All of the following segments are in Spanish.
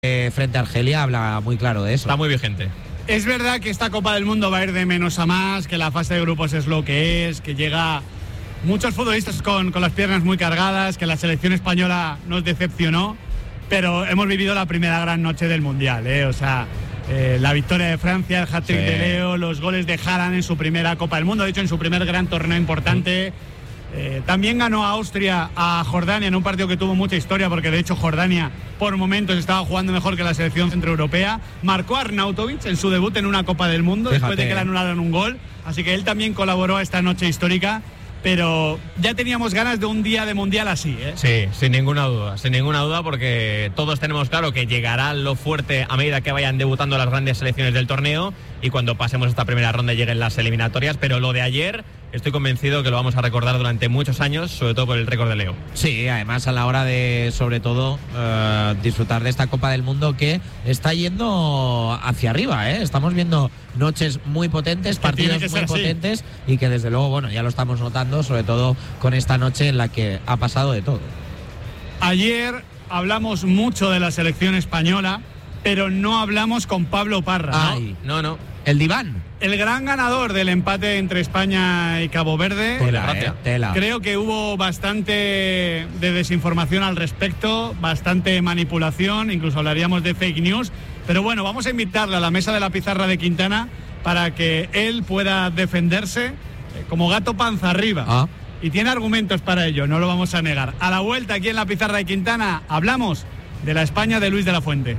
frente a Argelia habla muy claro de eso. Está muy vigente. Es verdad que esta Copa del Mundo va a ir de menos a más, que la fase de grupos es lo que es, que llega muchos futbolistas con las piernas muy cargadas, que la selección española nos decepcionó, pero hemos vivido la primera gran noche del Mundial, O sea, la victoria de Francia, el hat-trick de Leo, los goles de Haaland en su primera Copa del Mundo, de hecho en su primer gran torneo importante. También ganó a Austria a Jordania en un partido que tuvo mucha historia, porque de hecho Jordania por momentos estaba jugando mejor que la selección centroeuropea. Marcó a Arnautovic en su debut en una Copa del Mundo, después de que le anularon un gol, así que él también colaboró a esta noche histórica. Pero ya teníamos ganas de un día de Mundial así, Sí, sin ninguna duda, porque todos tenemos claro que llegará lo fuerte a medida que vayan debutando las grandes selecciones del torneo y cuando pasemos esta primera ronda lleguen las eliminatorias, pero lo de ayer estoy convencido que lo vamos a recordar durante muchos años, sobre todo por el récord de Leo. Sí, además a la hora de, sobre todo, disfrutar de esta Copa del Mundo que está yendo hacia arriba, Estamos viendo noches muy potentes, partidos muy potentes y que desde luego, bueno, ya lo estamos notando, sobre todo con esta noche en la que ha pasado de todo. Ayer hablamos mucho de la selección española, pero no hablamos con Pablo Parra. No. El diván. El gran ganador del empate entre España y Cabo Verde. Tela. Creo que hubo bastante de desinformación al respecto, bastante manipulación, incluso hablaríamos de fake news. Pero bueno, vamos a invitarle a la mesa de la pizarra de Quintana para que él pueda defenderse como gato panza arriba. Y tiene argumentos para ello, no lo vamos a negar. A la vuelta aquí en la pizarra de Quintana hablamos de la España de Luis de la Fuente.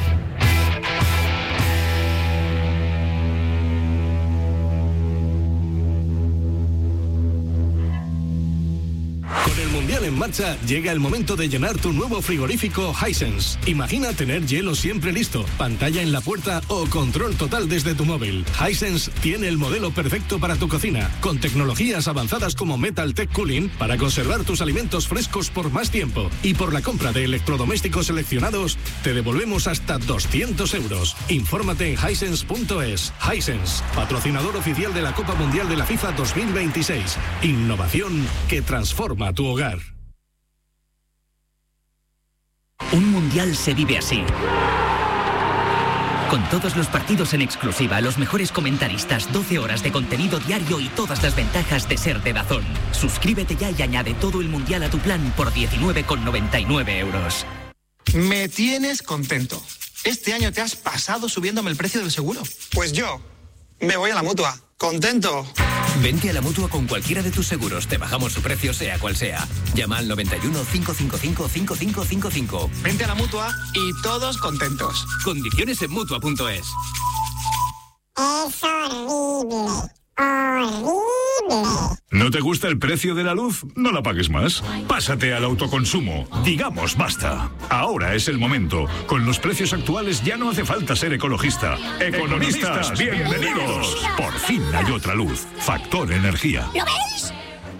Con el Mundial en marcha, llega el momento de llenar tu nuevo frigorífico Hisense. Imagina tener hielo siempre listo, pantalla en la puerta o control total desde tu móvil. Hisense tiene el modelo perfecto para tu cocina, con tecnologías avanzadas como Metal Tech Cooling para conservar tus alimentos frescos por más tiempo. Y por la compra de electrodomésticos seleccionados, te devolvemos hasta 200 euros. Infórmate en hisense.es. Hisense, patrocinador oficial de la Copa Mundial de la FIFA 2026. Innovación que transforma tu hogar. Un mundial se vive así. Con todos los partidos en exclusiva, los mejores comentaristas, 12 horas de contenido diario y todas las ventajas de ser de DAZN. Suscríbete ya y añade todo el mundial a tu plan por 19,99 euros. Me tienes contento. Este año te has pasado subiéndome el precio del seguro. Pues yo me voy a la Mutua. ¿Contento? Vente a la Mutua con cualquiera de tus seguros. Te bajamos su precio sea cual sea. Llama al 91 555 5555. Vente a la Mutua y todos contentos. Condiciones en Mutua.es. Es horrible. Horrible. ¿No te gusta el precio de la luz? No la pagues más. Pásate al autoconsumo. Digamos basta. Ahora es el momento. Con los precios actuales ya no hace falta ser ecologista. Economistas, bienvenidos. Por fin hay otra luz. Factor Energía. ¿Lo veis?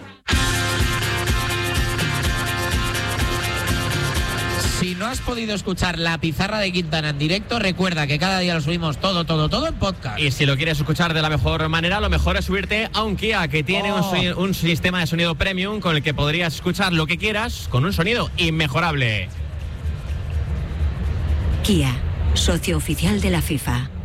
Si no has podido escuchar la pizarra de Quintana en directo, recuerda que cada día lo subimos todo en podcast. Y si lo quieres escuchar de la mejor manera, lo mejor es subirte a un Kia que tiene un sistema de sonido premium con el que podrías escuchar lo que quieras con un sonido inmejorable. Kia, socio oficial de la FIFA.